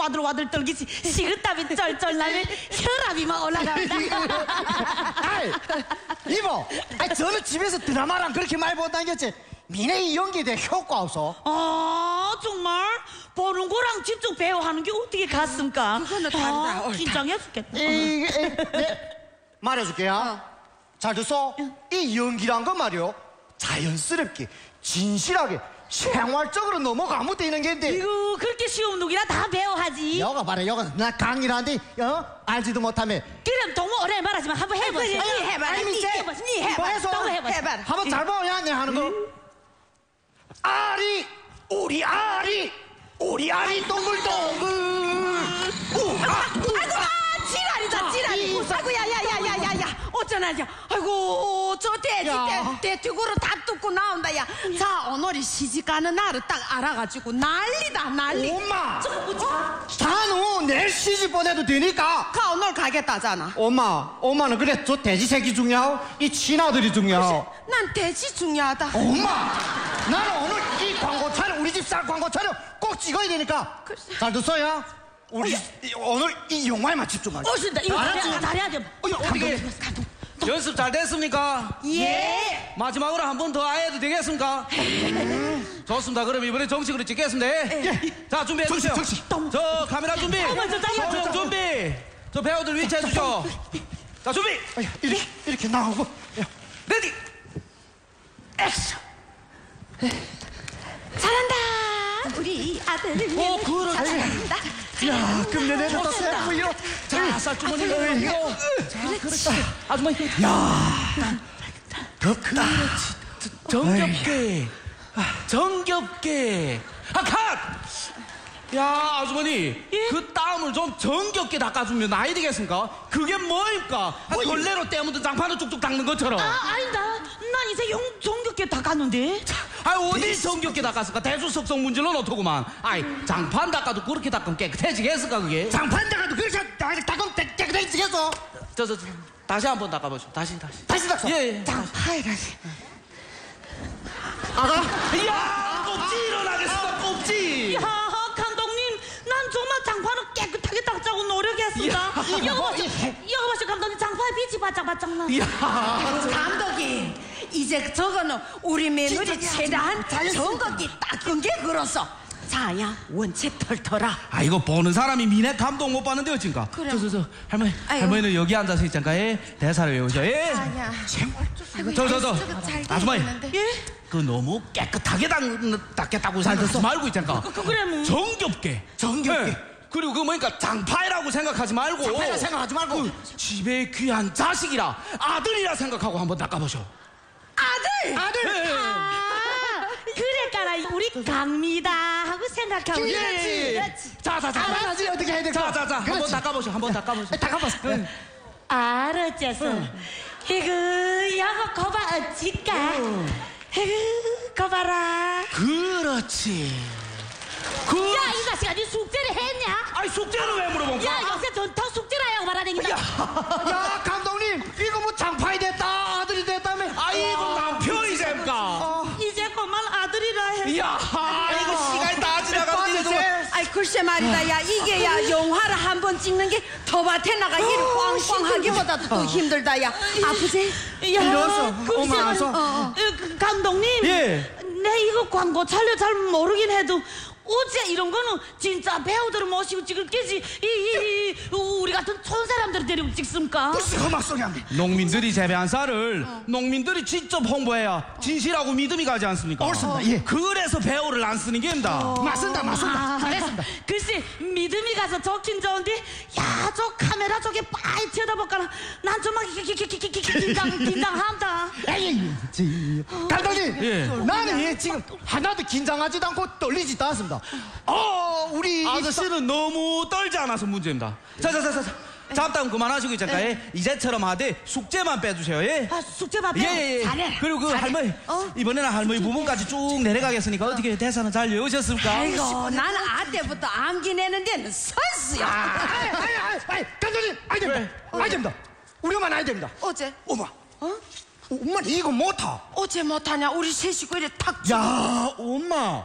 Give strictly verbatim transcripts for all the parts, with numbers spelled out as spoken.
와들와들 떨기지 식은땀이 쩔쩔 나면 혈압이 막 올라간다. 아이, 이모, 아이, 저는 집에서 드라마랑 그렇게 많이 못 다녔지. 미네 이 연기에 대해 효과 없어. 아 정말 보는 거랑 직접 배워하는 게 어떻게 같습니까? 그거는 다르다. 아, 옳다. 긴장했었겠다. 이, 이, 네, 말해줄게요. 어. 잘 듣소. 이 연기란 건 말이요, 자연스럽게, 진실하게, 생활적으로 넘어가면 되는 게인데. 이거 그렇게 쉬운 누구나 다 배워하지. 여가 봐라, 여가. 나 강이라는데, 어? 알지도 못하면. 그럼 너무 오래 말하지만 한번 해보세요. 니 해봐라. 아니, 니 이제 해봐. 니 해봐. 뭐해서? 또 해봐. 해봐라. 한번 잘 봐야 내 하는 거. 아리, 우리 아리, 우리 아리 동글동글. 우, 아, 우, 아이고, 아, 지랄이다, 지랄이. 아이고, 야, 야, 야, 야, 야, 야. 어쩌나냐. 아이고, 저 돼지, 야. 대, 대퇴구로 다 뜯고 나온다, 야. 자, 오늘이 시집가는 날을 딱 알아가지고 난리다, 난리. 엄마, 저거 뭐지? 단우 내일 시집 보내도 되니까. 가, 오늘 가겠다잖아. 엄마, 엄마는 그래 저 돼지 새끼 중요하고 이 친아들이 중요하고. 난 돼지 중요하다. 엄마, 나는 오늘 이 광고 촬영, 우리 집 쌀 광고 촬영 꼭 찍어야 되니까. 글쎄. 잘 듣어요. 우리 이- 오늘 이 영화에만 집중하자. 어신다. 이거 알았지? 잘해야, 잘해야 돼. 어이, 어떻게 연습 잘 됐습니까? 예. 마지막으로 한 번 더 해도 되겠습니까? 좋습니다. 그럼 이번에 정식으로 찍겠습니다. 자, 준비해 정식, 주세요. 정식. 저 카메라 준비. 어머, 저 잠깐만, 소영 저, 저. 준비. 저 배우들 위치해 주죠. 자, 준비. 아야, 이렇게 이렇게 나오고. 야, 레디. 액션. 잘한다. 우리 아들. 오, 그렇지. 잘한다. 야, 금년 애들 또 새고요. 자, 쌀주머니 넣고. 자, 그렇지. 아주머니. 더 큰. 정겹게. 정겹게. 아, 컷! 야, 아주머니. 예? 그 땀을 좀 정겹게 닦아주면 나이 되겠습니까? 그게 뭐입니까? 아, 걸레로 떼묻은 장판을 쭉쭉 닦는 것처럼. 아, 아니다. 난 이제 용 정겹게 다 갔는데. 아, 어디 정겹게 닦았을까? 대수석성 문질러 놓더구만. 아이, 장판 닦아도 그렇게 닦으면 깨끗해지겠을까, 그게? 장판 닦아도 그렇게 닦으면 깨끗해지겠어. 저, 저, 저, 다시 한 번 닦아보죠. 다시, 다시. 다시 닦어. 예, 예. 장파이라지. 아가. 이야, 꼽지 일어나겠습니다, 꼽지. 야, 감독님, 난 정말 장판을 깨끗하게 닦자고 노력했습니다. 이야, 이거 여기 뭐, 보시, 이- 여기 보시, 감독님 장판에 빛이 바짝바짝 나. 이야. 감독이 이제 저거는 우리 며느리 진짜 최대한 자연스럽다. 정확히 닦은 게 그렇소. 자야 원체 털털아. 아, 이거 보는 사람이 미네 감동 못 받는데 어찐가? 그래. 저, 저, 저, 할머니, 아이고. 할머니는 여기 앉아서 있잖까, 예? 대사를 외우죠, 예? 자야. 저, 저, 저, 잘 아주머니. 되겠는데. 예? 그 너무 깨끗하게 닦, 닦겠다고 생각하지 말고 있잖까. 그, 그래, 뭐. 정겹게. 정겹게. 예. 그리고 그 뭐니까 장파이라고 생각하지 말고. 장파이라 생각하지 말고. 그 집에 귀한 자식이라 아들이라 생각하고 한번 닦아보셔. 아들. 아들. 예, 예. 아, 그래까라 우리 강미다 하고 생각하고. 그렇지. 그렇지. 자, 자, 자. 알아야지 어떻게 해야 될까. 자, 자, 자. 한번 그렇지. 닦아보셔. 한번 닦아보셔. 닦아봤어. 응. 알았겠어. 이거 영어 거봐 어찌까? 이거 거봐라. 그렇지. 그. 야, 이 자식아, 니 숙제를 했냐? 아니, 숙제는 왜 물어볼까? 야, 요새 전통 숙제를 하고 말하댕긴다. 야, 감독님, 이거 뭐 장파이 됐다, 아들이 됐다며. 아이고, 남편이 잼까. 이제 그만 아들이라 해. 이야, 이거 시간이 다 지나가는데. 빠지지. 아이 글쎄 말이다. 야 이게 야 영화를 한 번 찍는 게 더밭에 나가 일을 꽝꽝하기보다도 더 힘들다. 야 아프지? 야, 일어서. 글쎄 엄마, 말이야. 와서. 어, 그, 감독님. 예. 내 이거 광고 촬영 잘 모르긴 해도 어째 이런 거는 진짜 배우들을 모시고 찍을 게지. 이, 이, 이 우리 같은 촌 사람들을 데리고 찍습니까? 무슨 험악 소리 안 돼. 농민들이 재배한 쌀을 농민들이 직접 홍보해야 진실하고 믿음이 가지 않습니까? 옳습니다. 예. 그래서 배우를 안 쓰는 게입니다. 맞습니다, 맞습니다. 잘했습니다. 글쎄 믿음이 가서 좋긴 좋은데 야, 저 카메라 저게 빠이 쳐다볼까나 난 정말 기- 기- 기- 기- 기- 기- 긴장 긴장한다. 에이, 지- 감독님, 예. 나는 예, 지금 하나도 긴장하지도 않고 떨리지도 않습니다. 어, 우리 아저씨는 너무 떨지 않아서 문제입니다. 자자자자 잡담 그만하시고 있잖아요. 예? 이제처럼 하되 숙제만 빼주세요. 예? 아, 숙제 받 예예. 잘해. 그리고 그 할머니 이번에는 할머니 부분까지 쭉 내려가겠으니까 어떻게 대사는 잘 외우셨습니까? 아이고 나는 아 때부터 암기 내는 데는 선수야. 아이, 아이, 아이, 아이, 감독님, 아이 됩니다. 아이 됩니다. 우리 엄마 나이 됩니다. 어제 엄마, 어? 엄마 이거 못하. 어제 못하냐 우리 셋이고 이래 탁. 야, 엄마. 어.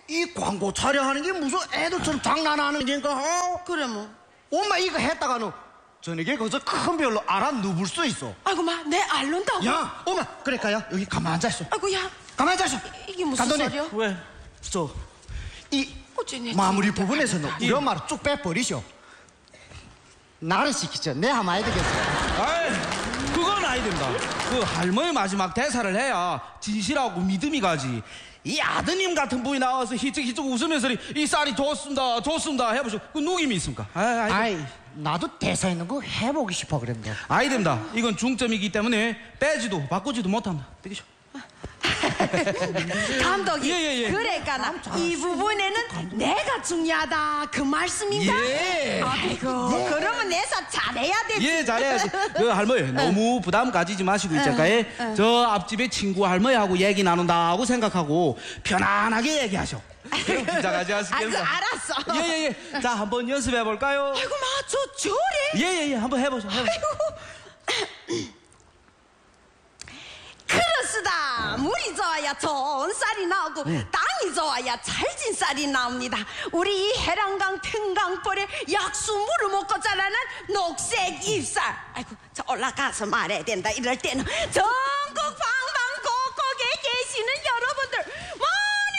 이 광고 촬영하는 게 무슨 애들처럼 장난하는 게인가? 어? 그래 뭐. 엄마 이거 했다가는 저녁에 거기서 큰 별로 알아 누울 수 있어. 아이고 마, 내 알른다고. 야, 엄마 그럴까요? 여기 가만 앉아 있어. 아이고 야, 가만 앉아 있어. 이게 무슨 감독님, 소리야? 왜? 저 이 어쩌니? 마무리 부분에서는 우리 엄마를 쭉 빼버리셔. 나를 시키죠. 내 하면 해야 되겠어. 아이, 그건 아니 된다. 그 할머니 마지막 대사를 해야 진실하고 믿음이 가지. 이 아드님 같은 분이 나와서 희쩍희쩍 웃으면서 이 쌀이 좋습니다, 좋습니다 해보시오. 그 누김이 있습니까? 아이, 아이, 아이, 나도 대사 있는 거 해보기 싶어 그랬는데. 아이 됩니다. 이건 중점이기 때문에 빼지도 바꾸지도 못합니다. 되겠죠? 감독이. 예, 예, 예. 그러니까 이 부분에는 내가 중요하다 그 말씀인가? 예. 아이고, 그러면 내사 잘해야 되지. 예, 잘해야지. 그 할머니 너무 부담 가지지 마시고 있잖아요. 저 앞집에 친구 할머니하고 얘기 나눈다고 생각하고 편안하게 얘기하셔. 그럼 긴장하지 아이고, 않습니까? 알았어. 예예예. 자, 한번 연습해 볼까요? 아이고 마, 저 저래. 예예예. 한번 해보죠. 해보죠. 그렇습니다. 물이 좋아야 좋은 쌀이 나오고 땅이 좋아야 잘진 쌀이 나옵니다. 우리 이 해랑강 평강벌에 약수물을 먹고 자라는 녹색 잎쌀. 아이고, 저 올라가서 말해야 된다. 이럴 때는 전국 방방곡곡에 계시는 여러분들 많이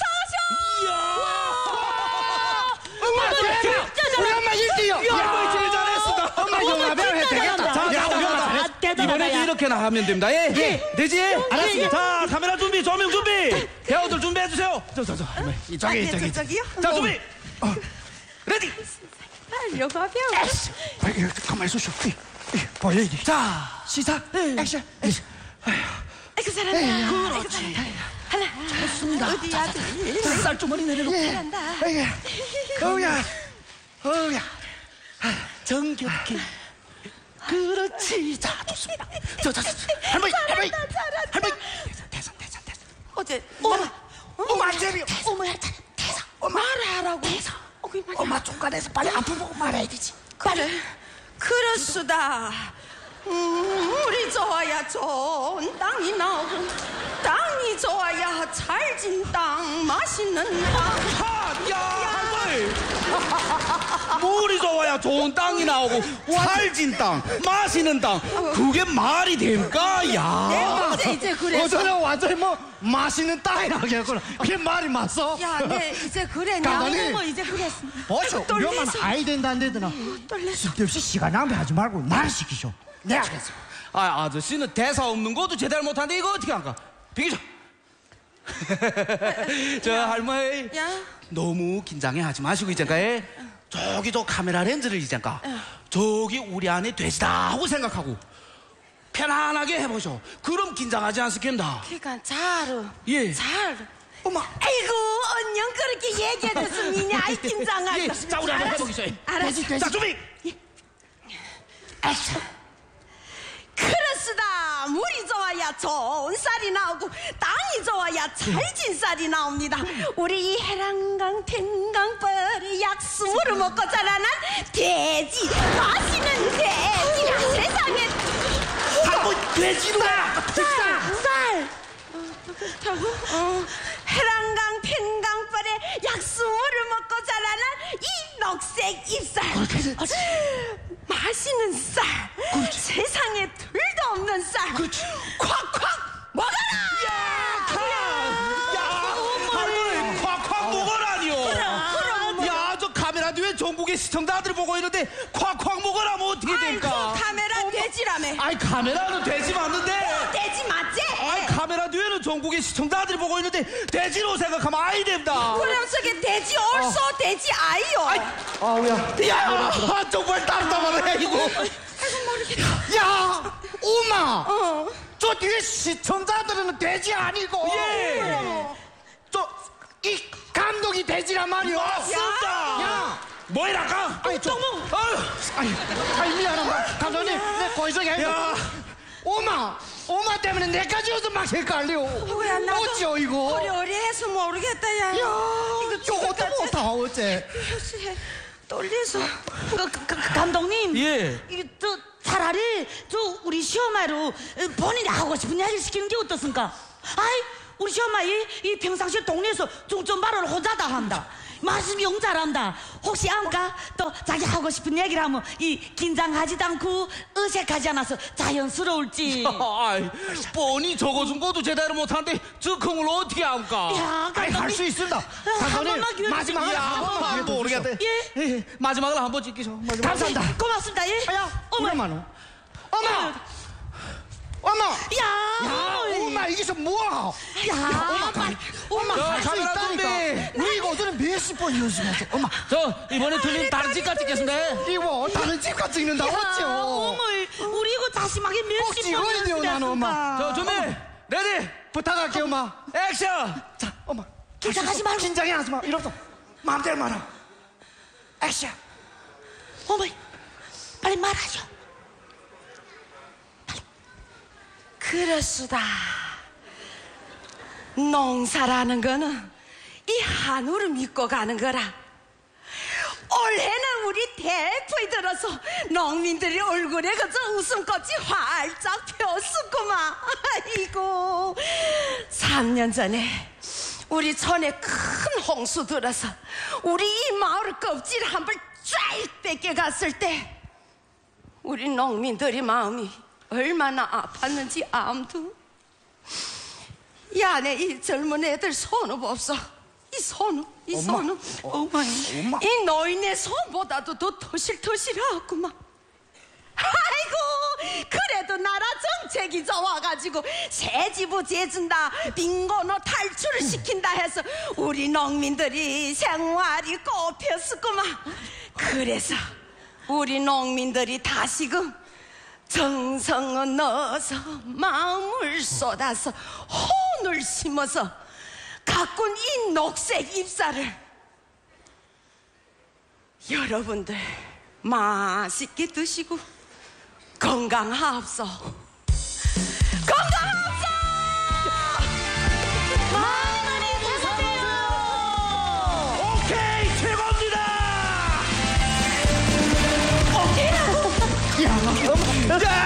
많이 사셔. 엄마 대박! 우리 엄마 일등이요. 할머니 제일 잘했습니다. 엄마 영화배우 해야 되겠다. 자, 야, 자, 우리 엄마 자, 잘했어. 자, 이번에도 이렇게 나가면 됩니다. 예? 예. 되지? 알았습니다. 자, 카메라 준비, 조명 준비. 배우들 준비해 주세요. 저, 저, 저. 할머니, 이쪽에, 아, 예, 이쪽에. 저쪽이요? 자, 준비. 레디. 영화배우. 아, 이거 가만히 있으셔. 보여야 돼. 자, 시작. 액션. 액션. 아이고 잘한다. 그렇지. 하나. 좋습니다. 어디야? 쌀주머니 내려놓고. 잘한다. 아이고, 어우야, 어우야. 정겹게. 그렇지. 자, 좋습니다. 저, 저, 저. 할머니, 할머니. 할머니. 대사, 대사, 대사. 어제 엄마, 엄마 안 재미요. 어머, 대사. 말하라고. 대사. 어, 그 말이야. 엄마 중간에서 빨리 앞을 보고 말해야 되지. 그래. 그렇수다. 음, 물이 좋아야 좋은 땅이 나오고 땅이 좋아야 잘진 땅 맛있는 땅. 하, 야, 할머니. 물이 좋아야 좋은 땅이 나오고 살진 땅, 마시는 땅. 그게 말이 됩니까? 야. 내가 어제 이제 그랬어. 어제는 완전히 뭐 맛있는 땅이라고 했구나. 그게 말이 맞어? 야, 내 이제 그랬냐? 감독님. 뭐 이제 그랬어. 어서 우리 엄마는 떨리지? 아이 된다는 데더나 쓸데없이 시간 낭비하지 말고 말 시키셔. 내가 그랬어. 아, 아저씨는 대사 없는 것도 제대로 못하는데 이거 어떻게 한가? 비키죠. 저 할머니. 야. 너무 긴장해 하지 마시고 있잖아요. 저기 저 카메라 렌즈를 있잖아. 저기 우리 안에 돼지다 하고 생각하고 편안하게 해보셔. 그럼 긴장하지 않습니다. 그러니까 잘. 예. 잘. 엄마. 아이고, 언영 그렇게 얘기해줬으면 아이 긴장하고. 예, 자, 우리 한번 해보겠어. 알았어. 자, 준비. 그렇습니다. 물이 좋아야 좋은 쌀이 나오고 땅이 좋아야 잘진 쌀이 나옵니다. 우리 이 해랑강 평강벌의 약수물을 먹고 자라는 돼지, 맛있는 돼지. 세상에 한번 돼지다. 쌀, 쌀. 그렇다고? 어, 해랑강 평강벌의 약수물을 먹고 자라는 이 녹색 잎쌀. 맛있는 쌀. 세상에 둘도 없는 쌀. 콱콱 먹어라. 야, 할머니 콱콱 먹어라니요. 그럼. 야, 저 카메라 뒤에 전국의 시청자들이 보고 있는데 콱콱 먹어라면 어떻게 아이고, 될까? 카메라 돼지라며. 아이, 카메라는 돼지 맞는데. 돼지 맞지? 아이, 카메라 뒤에는 전국의 시청자들이 보고 있는데 돼지로 생각하면 아이 됩니다. 그럼 저게 돼지 얼쏘 돼지 아이요. 아우야. 야, 정말 답답하네 이거. 야, 엄마. 어. 저 뒤에 시청자들은 돼지 아니고. 예. 저 이 감독이 돼지란 말이오. 맞습니다. 야. 뭐이랄까? 아니 저. 아유, 아니, 아니 미안합니다. 감독님, 내 거기서 해. 야. 엄마, 엄마 때문에 내까지 요즘 막 헷갈려. 뭐야, 나도 어찌요 이거? 어리어리해서 모르겠다 야. 야, 이거 저것도 못하 어째? 글쎄, 떨려서. 그, 그, 그, 감독님. 예. 이게 저 차라리 저 우리 시어머니로 본인이 하고 싶은 이야기를 시키는 게 어떻습니까? 아이 우리 시엄마 이, 이 평상시에 동네에서 중점 발언을 혼자다 한다. 말씀 영 잘한다. 혹시 안까 또 자기 하고 싶은 얘기를 하면 이 긴장하지도 않고 어색하지 않아서 자연스러울지. 아이, 뻔히 적어준 것도 제대로 못하는데 적응을 어떻게 합니까? 야, 아이, 할 수 있습니다. 장관님, 번만 기회를 마지막으로 주세요. 한 번만 기회 더 주시오. 모르겠대. 예. 예, 마지막으로 한번 찍기죠. 마지막. 감사합니다. 고맙습니다. 예. 아야, 어머. 오랜만 원. 엄마! 엄마! 야, 야, 어머. 엄마, 이게서 뭐야? 야, 엄마, 빨리. 엄마, 저, 할 수 카메라 있다니까. 준비. 우리 이거 어제는 몇십 번 연습했어. 엄마, 저 이번에 틀린 다른 집까지 찍겠습니다. 이거 다른 집과 찍는다, 야, 어찌요? 어머, 우리 이거 다시마게 꼭 몇십 번 찍어야 돼요, 나는, 엄마. 저 준비, 레디, 부탁할게, 엄마. 액션. 자, 엄마. 긴장하지 말고. 긴장이 하지 마. 이러면서 마음대로 말아. 액션. 어머, 빨리 말하죠. 그렇수다. 농사라는 거는 이 한우를 믿고 가는 거라. 올해는 우리 대포에 들어서 농민들이 얼굴에 그저 웃음꽃이 활짝 폈었구만. 아이고, 삼 년 전에 우리 촌에 큰 홍수 들어서 우리 이 마을 껍질 한 벌 쫙 뺏겨갔을 때 우리 농민들의 마음이 얼마나 아팠는지 암두. 이 안에 이 젊은 애들 손을 없어. 이 손은, 이 엄마. 손은. 어머니. 엄마. 이 노인의 손보다도 더 토실토실하구만. 아이고, 그래도 나라 정책이 좋아가지고 새지부 재준다, 빈곤호 탈출을 시킨다 해서 우리 농민들이 생활이 꼽혔었구만. 그래서 우리 농민들이 다시금 정성을 넣어서 마음을 쏟아서 혼을 심어서 가꾼 이 녹색 잎사를 여러분들 맛있게 드시고 건강하옵소. 건강하옵소. 많이 드세요. 오케이, 최고입니다. 야, 엄마. 자,